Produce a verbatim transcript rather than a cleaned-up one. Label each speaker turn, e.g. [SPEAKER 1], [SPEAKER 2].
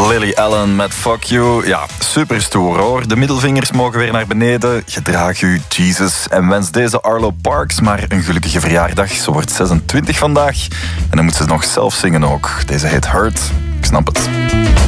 [SPEAKER 1] Lily Allen met Fuck You. Ja, super stoer hoor. De middelvingers mogen weer naar beneden. Gedraag u, Jesus. En wens deze Arlo Parks maar een gelukkige verjaardag. Ze wordt zesentwintig vandaag. En dan moet ze nog zelf zingen ook. Deze heet Hurt. Ik snap het.